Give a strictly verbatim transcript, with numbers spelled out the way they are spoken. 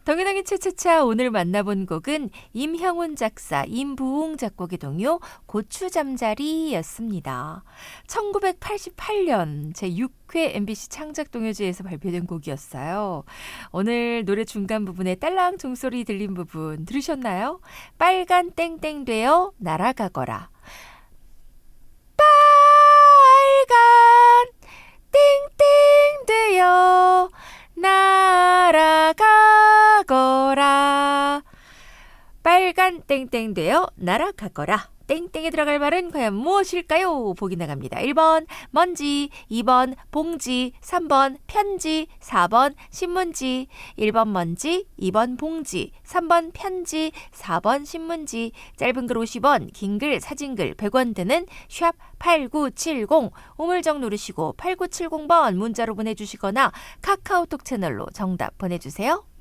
덩이덩이 차차차 오늘 만나본 곡은 임형훈 작사, 임부웅 작곡의 동요 고추잠자리였습니다. 천구백팔십팔 년 제육 회 엠비씨 창작동요제에서 발표된 곡이었어요. 오늘 노래 중간 부분에 딸랑 종소리 들린 부분 들으셨나요? 빨간 땡땡 되어 날아가거라. 빨간 땡땡 되어 날아가거라. 빨간 땡땡 되어 날아가거라. 땡땡에 들어갈 말은 과연 무엇일까요? 보기 나갑니다. 일 번 먼지, 이 번 봉지, 삼 번 편지, 사 번 신문지. 일 번 먼지, 이 번 봉지, 삼 번 편지, 사 번 신문지. 짧은 글 오십 원, 긴 글 사진글 백 원 드는 샵 팔구칠공 우물정 누르시고 팔구칠공 번 문자로 보내주시거나 카카오톡 채널로 정답 보내주세요.